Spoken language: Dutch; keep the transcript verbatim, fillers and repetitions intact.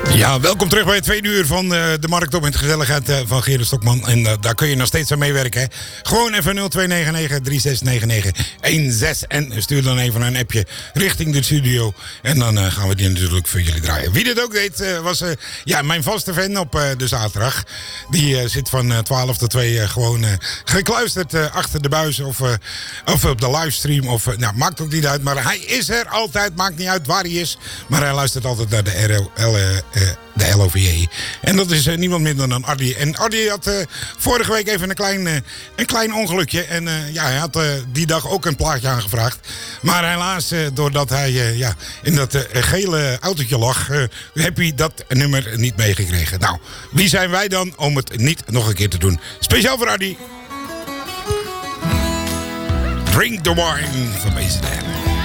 Ja, welkom terug bij het tweede uur van uh, de Markt op met gezelligheid uh, van Gerard Stokman. En uh, daar kun je nog steeds aan meewerken. Hè? Gewoon even nul twee negen negen drie zes negen negen een zes en stuur dan even een appje richting de studio. En dan uh, gaan we die natuurlijk voor jullie draaien. Wie dit ook deed uh, was uh, ja, mijn vaste fan op uh, de zaterdag. Die uh, zit van uh, twaalf tot twee uh, gewoon uh, gekluisterd uh, achter de buis of, uh, of op de livestream. Of, uh, nou, maakt ook niet uit, maar hij is er altijd. Maakt niet uit waar hij is. Maar hij luistert altijd naar de R L, uh, de L O V J. En dat is uh, niemand minder dan Ardy. En Ardy had uh, vorige week even een klein, uh, een klein ongelukje. En uh, ja, hij had uh, die dag ook een plaatje aangevraagd. Maar helaas, uh, doordat hij uh, ja, in dat uh, gele autootje lag, uh, heb hij dat nummer niet meegekregen. Nou, wie zijn wij dan om het niet nog een keer te doen? Speciaal voor Ardy. Drink the wine van Bezendijk.